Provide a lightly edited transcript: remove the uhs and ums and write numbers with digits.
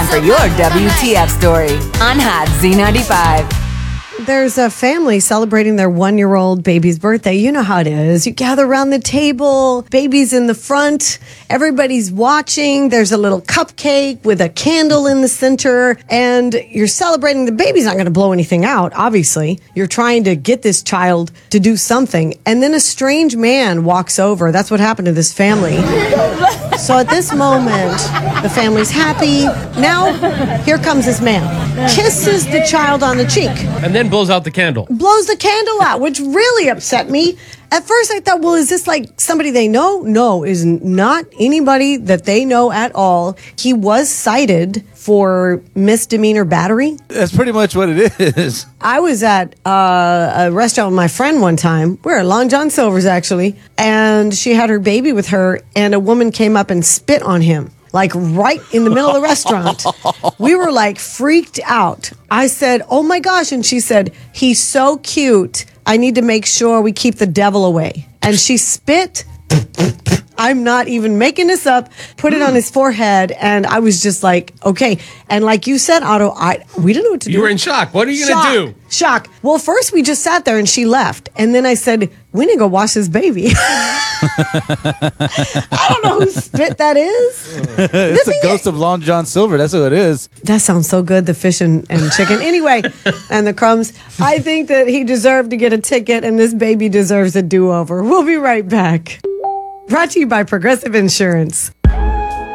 time for your WTF story on Hot Z95. There's a family celebrating their 1-year-old baby's birthday. You know how it is. You gather around the table, baby's in the front, everybody's watching. There's a little cupcake with a candle in the center, and you're celebrating. The baby's not going to blow anything out, obviously. You're trying to get this child to do something, and then a strange man walks over. That's what happened to this family. So at this moment, the family's happy. Now, here comes this man. Kisses the child on the cheek. And then blows out the candle. Blows the candle out, which really upset me. At first, I thought, well, is this like somebody they know? No, is not anybody that they know at all. He was cited for misdemeanor battery. That's pretty much what it is. I was at a restaurant with my friend one time. We're at Long John Silver's, actually. And she had her baby with her, and a woman came up and spit on him. Like right in the middle of the restaurant. We were like freaked out. I said, oh my gosh. And she said, he's so cute. I need to make sure we keep the devil away. And she spit. I'm not even making this up. Put it on his forehead. And I was just like, okay. And like you said, Otto, we didn't know what to do. You were in shock. What are you going to do? Shock. Well, first we just sat there and she left. And then I said, we need to go wash this baby. I don't know who spit that is. It's the ghost of Long John Silver. That's who it is. That sounds so good, the fish and chicken. Anyway, and the crumbs. I think that he deserved to get a ticket and this baby deserves a do-over. We'll be right back. Brought to you by Progressive Insurance.